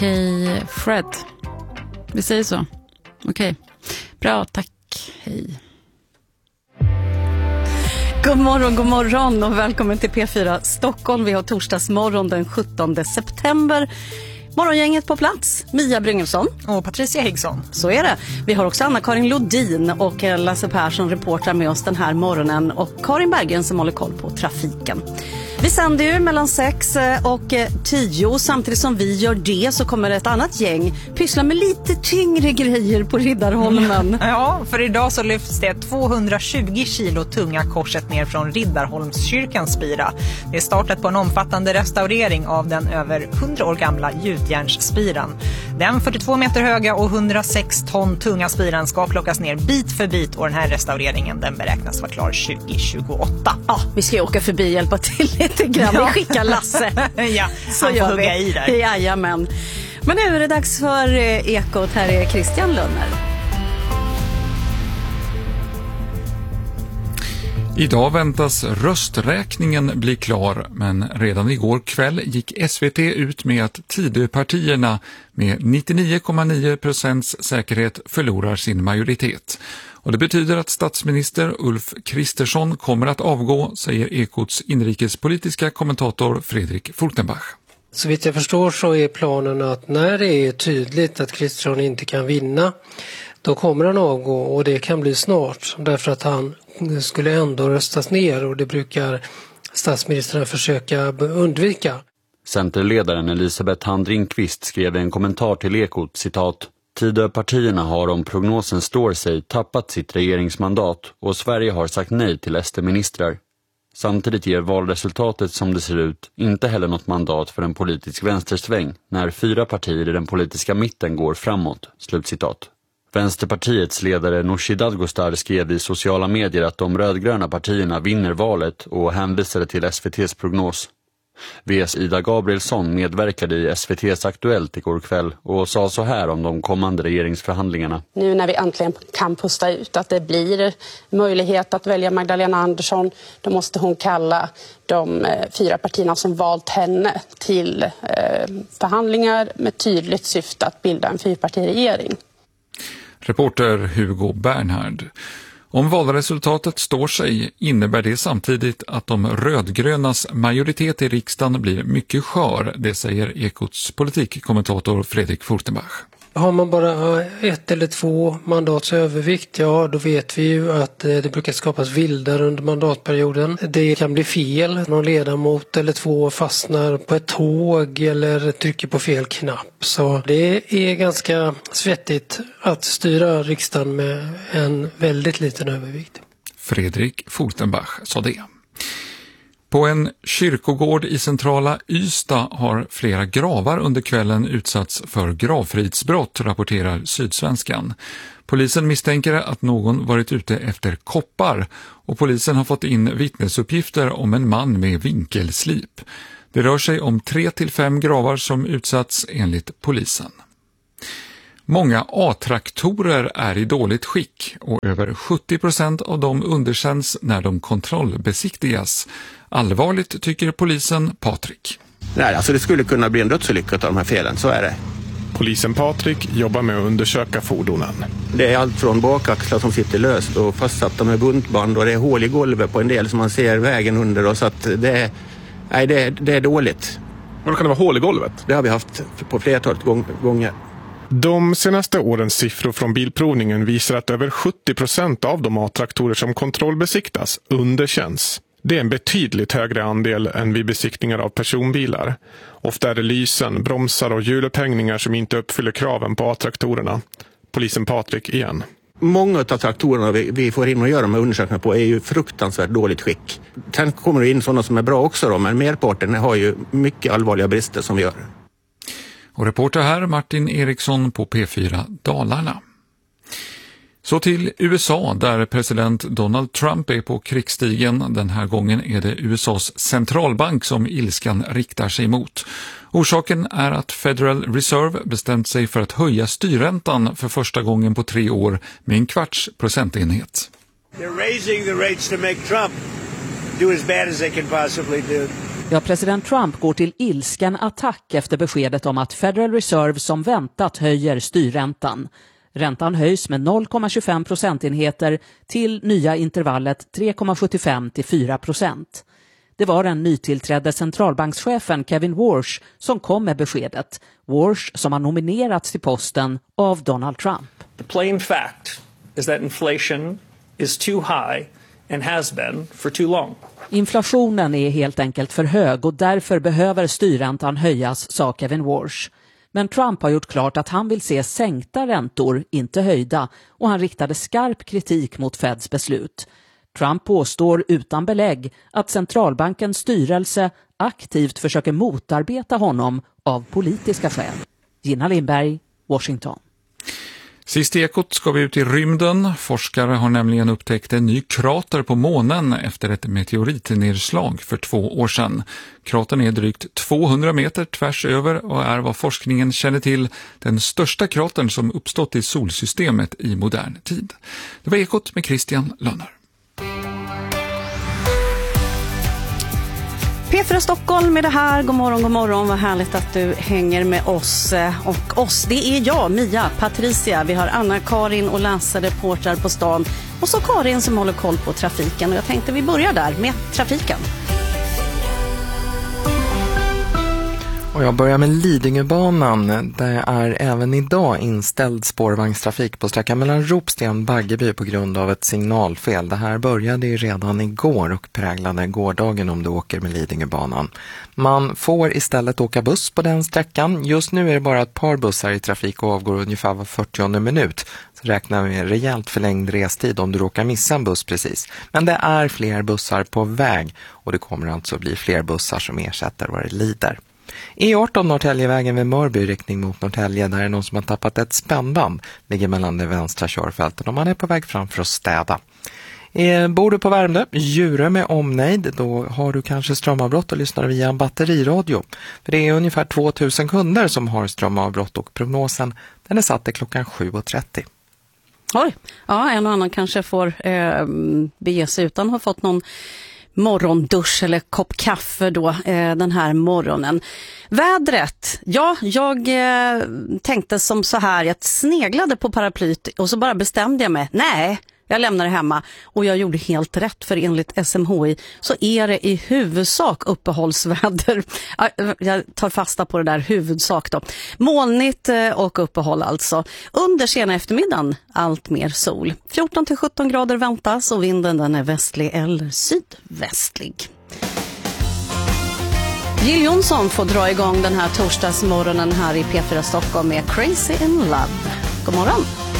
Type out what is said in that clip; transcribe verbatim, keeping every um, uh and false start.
Okej, Fred. Vi säger så. Okej. Bra, tack. Hej. God morgon, god morgon och välkommen till P fyra Stockholm. Vi har torsdagsmorgon den sjuttonde september. Morgongänget på plats, Mia Bryngelsson och Patricia Higgsson. Så är det. Vi har också Anna-Karin Lodin och Lasse Persson reportrar med oss den här morgonen och Karin Berggren som håller koll på trafiken. Vi sänder ju mellan sex och tio. Samtidigt som vi gör det så kommer ett annat gäng pyssla med lite tyngre grejer på Riddarholmen. Ja, för idag så lyfts det tvåhundratjugo kilo tunga korset ner från Riddarholmskyrkans spira. Det är startat på en omfattande restaurering av den över hundra år gamla gjutjärnsspiran. Den fyrtiotvå meter höga och hundrasex ton tunga spiran ska plockas ner bit för bit och den här restaureringen den beräknas vara klar tjugo tjugoåtta. Ja, vi ska åka förbi och hjälpa till lite grann. Ja. Vi skickar Lasse. Ja, så han får gör hugga vi. i där. Jajamän. Men nu är det dags för Ekot. Här är Christian Lönner. Idag väntas rösträkningen bli klar, men redan igår kväll gick S V T ut med att Tidöpartierna med nittionio komma nio procents säkerhet förlorar sin majoritet. Och det betyder att statsminister Ulf Kristersson kommer att avgå, säger Ekots inrikespolitiska kommentator Fredrik Fortenbach. Så vitt jag förstår så är planen att när det är tydligt att Kristersson inte kan vinna, då kommer han avgå och det kan bli snart därför att han skulle ändå röstas ner och det brukar statsministern försöka undvika. Centerledaren Elisabeth Handringqvist skrev en kommentar till Ekot, citat: Tidöpartierna har om prognosen står sig tappat sitt regeringsmandat och Sverige har sagt nej till S D-ministrar. Samtidigt ger valresultatet som det ser ut inte heller något mandat för en politisk vänstersväng när fyra partier i den politiska mitten går framåt. Slutcitat. Vänsterpartiets ledare Nooshi Dadgostar skrev i sociala medier att de rödgröna partierna vinner valet och hänvisade till S V T:s prognos. V S Ida Gabrielsson medverkade i S V T:s Aktuellt igår kväll och sa så här om de kommande regeringsförhandlingarna. Nu när vi äntligen kan pusta ut att det blir möjlighet att välja Magdalena Andersson, då måste hon kalla de eh, fyra partierna som valt henne till eh, förhandlingar med tydligt syfte att bilda en fyrpartiregering. Reporter Hugo Bernhard. Om valresultatet står sig innebär det samtidigt att de rödgrönas majoritet i riksdagen blir mycket skör, det säger Ekots politikkommentator Fredrik Fortenbach. Har man bara ett eller två mandats övervikt, ja då vet vi ju att det brukar skapas vildar under mandatperioden. Det kan bli fel, någon ledamot eller två fastnar på ett tåg eller trycker på fel knapp. Så det är ganska svettigt att styra riksdagen med en väldigt liten övervikt. Fredrik Fortenbach sa det. På en kyrkogård i centrala Ystad har flera gravar under kvällen utsatts för gravfridsbrott, rapporterar Sydsvenskan. Polisen misstänker att någon varit ute efter koppar och polisen har fått in vittnesuppgifter om en man med vinkelslip. Det rör sig om tre till fem gravar som utsatts enligt polisen. Många A-traktorer är i dåligt skick och över sjuttio procent av dem underkänns när de kontrollbesiktigas. Allvarligt tycker polisen Patrik. Nej, alltså det skulle kunna bli en dödsolycka av de här felen, så är det. Polisen Patrik jobbar med att undersöka fordonen. Det är allt från bakaxlar som sitter löst och fastsatta med buntband och det är hål i golvet på en del som man ser vägen under och så att det är, nej, det är, det är dåligt. Men kan det vara hål i golvet? Det har vi haft på flertalet gånger. De senaste årens siffror från bilprovningen visar att över sjuttio procent av de A-traktorer som kontrollbesiktas underkänns. Det är en betydligt högre andel än vid besiktningar av personbilar. Ofta är det lysen, bromsar och hjulupphängningar som inte uppfyller kraven på A-traktorerna. Polisen Patrik igen. Många av traktorerna vi, vi får in och göra med undersökningar på är ju fruktansvärt dåligt skick. Sen kommer det in sådana som är bra också då, men merparten har ju mycket allvarliga brister som vi gör. Och reporter här Martin Eriksson på P fyra Dalarna. Så till U S A där president Donald Trump är på krigsstigen. Den här gången är det U S A:s centralbank som ilskan riktar sig mot. Orsaken är att Federal Reserve bestämt sig för att höja styrräntan för första gången på tre år med en kvarts procentenhet. They're raising the rates to make Trump do as bad as they can possibly do. Ja, president Trump går till ilsken attack efter beskedet om att Federal Reserve som väntat höjer styrräntan. Räntan höjs med noll komma tjugofem procentenheter till nya intervallet tre komma sjuttiofem till fyra procent. Det var den nytillträdde centralbankschefen Kevin Warsh som kom med beskedet. Warsh som har nominerats till posten av Donald Trump. The plain fact is that inflation is too high and has been for too long. Inflationen är helt enkelt för hög och därför behöver styrräntan höjas, sa Kevin Warsh. Men Trump har gjort klart att han vill se sänkta räntor, inte höjda, och han riktade skarp kritik mot Feds beslut. Trump påstår utan belägg att centralbankens styrelse aktivt försöker motarbeta honom av politiska skäl. Gina Lindberg, Washington. Sist i Ekot ska vi ut i rymden. Forskare har nämligen upptäckt en ny krater på månen efter ett meteoritnedslag för två år sedan. Kratern är drygt tvåhundra meter tvärs över och är vad forskningen känner till den största kratern som uppstått i solsystemet i modern tid. Det var Ekot med Christian Lönner. P fyra Stockholm med det här. God morgon, god morgon. Vad härligt att du hänger med oss. Och oss, det är jag, Mia, Patricia. Vi har Anna-Karin och Lasse, reportrar på stan. Och så Karin som håller koll på trafiken. Och jag tänkte vi börjar där med trafiken. Och jag börjar med Lidingöbanan. Det är även idag inställd spårvagnstrafik på sträckan mellan Ropsten och Baggeby på grund av ett signalfel. Det här började ju redan igår och präglade gårdagen om du åker med Lidingöbanan. Man får istället åka buss på den sträckan. Just nu är det bara ett par bussar i trafik och avgår ungefär var fyrtionde minut. Så räknar vi med rejält förlängd restid om du råkar missa en buss precis. Men det är fler bussar på väg och det kommer alltså bli fler bussar som ersätter vad det lider. E arton Norrtäljevägen vid Mörby i riktning mot Norrtälje, där är någon som har tappat ett spännband, ligger mellan de vänstra körfälten och man är på väg fram för att städa. E, bor du på Värmdö, Djurö med omnejd, då har du kanske strömavbrott och lyssnar via en batteriradio. För det är ungefär tvåtusen kunder som har strömavbrott och prognosen den är satt till klockan sju trettio. Oj, ja, en och annan kanske får eh, bege sig utan att ha fått någon morgondusch eller kopp kaffe då eh, den här morgonen. Vädret, ja, jag eh, tänkte som så här, jag sneglade på paraplyt och så bara bestämde jag mig, nej, jag lämnar det hemma och jag gjorde helt rätt för enligt S M H I så är det i huvudsak uppehållsväder. Jag tar fasta på det där huvudsak då. Molnigt och uppehåll alltså. Under sena eftermiddagen allt mer sol. fjorton till sjutton grader väntas och vinden den är västlig eller sydvästlig. Jill Johnson får dra igång den här torsdagsmorgonen här i P fyra Stockholm med Crazy in Love. God morgon!